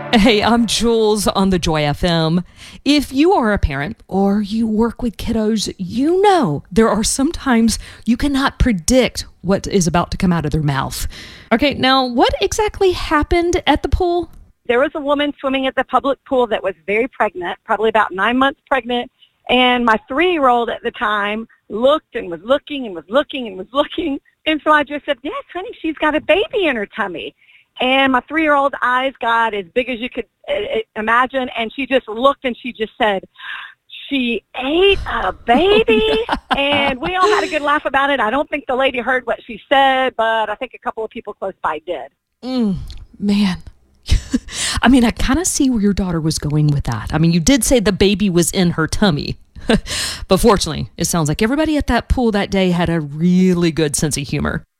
Hey, I'm Jules on the Joy FM. If you are a parent or you work with kiddos, you know there are some times you cannot predict what is about to come out of their mouth. Okay, now what exactly happened at the pool? There was a woman swimming at the public pool that was very pregnant, probably about 9 months pregnant, and my 3-year-old at the time looked and was looking and was looking and was looking, and so I just said, yes, honey, she's got a baby in her tummy. And my 3-year-old eyes got as big as you could imagine, and she just looked and she just said, she ate a baby, and we all had a good laugh about it. I don't think the lady heard what she said, but I think a couple of people close by did. Man. I mean, I kind of see where your daughter was going with that. I mean, you did say the baby was in her tummy. But fortunately, it sounds like everybody at that pool that day had a really good sense of humor.